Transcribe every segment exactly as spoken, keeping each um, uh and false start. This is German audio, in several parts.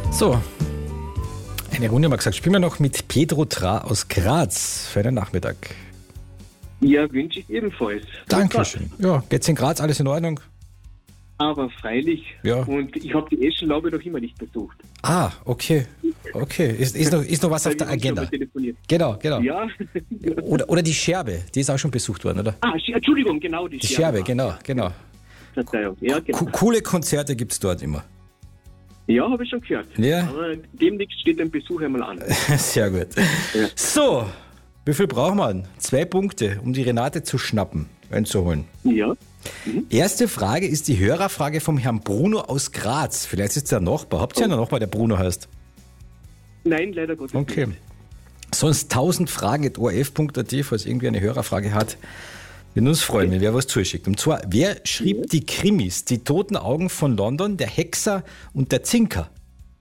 So, eine Runde haben wir gesagt. Spielen wir noch mit Pedro Tra aus Graz für einen Nachmittag. Ja, wünsche ich ebenfalls. Dankeschön. Ja, geht's in Graz, alles in Ordnung? Aber freilich. Ja. Und ich habe die Eschenlaube noch immer nicht besucht. Ah, okay. Okay, ist, ist, noch, ist noch was auf der Agenda? Genau, genau. Ja. Oder, oder die Scherbe, die ist auch schon besucht worden, oder? Ah, Sch- Entschuldigung, genau die, Die Scherbe, genau, genau. Verzeihung. Ja, genau. Co- coole Konzerte gibt's dort immer. Ja, habe ich schon gehört. Ja. Aber demnächst steht ein Besuch einmal an. Sehr gut. Ja. So, wie viel braucht man? Zwei Punkte, um die Renate zu schnappen, einzuholen. Ja. Erste Frage ist die Hörerfrage vom Herrn Bruno aus Graz. Vielleicht ist der Nachbar. Habt ihr einen Nachbar, der Bruno heißt? Nein, leider Gottes Okay. nicht. Sonst tausend Fragen at o r f punkt a t, falls irgendwie eine Hörerfrage hat. Wir uns freuen, wenn wer was zuschickt. Und zwar, wer schrieb die Krimis Die toten Augen von London, Der Hexer und Der Zinker?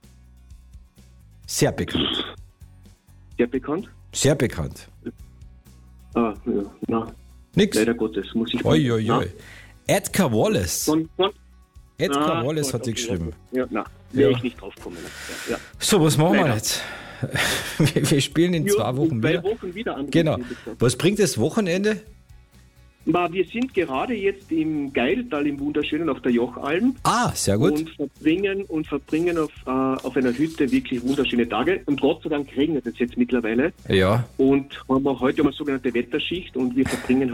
Sehr bekannt. Sehr bekannt? Sehr bekannt. Ah, ja. Na, Nix. leider Gottes, muss ich Oi, oi, Na, oi. Edgar Wallace. Von, von, Edgar Ah, Wallace Gott, hat die okay, geschrieben. Ja, na, wäre Ja. ich nicht drauf gekommen. Ja, ja. So, was machen wir Leider. jetzt? Wir wir spielen in Ja, zwei Wochen in zwei wieder. Wochen wieder an. Genau. Was bringt das Wochenende? Ma, wir sind gerade jetzt im Geiltal im Wunderschönen auf der Jochalm Ah, sehr gut. und verbringen und verbringen auf, äh, auf einer Hütte wirklich wunderschöne Tage. Und Gott sei Dank regnet es jetzt mittlerweile. Ja. Und haben auch heute mal sogenannte Wetterschicht und wir verbringen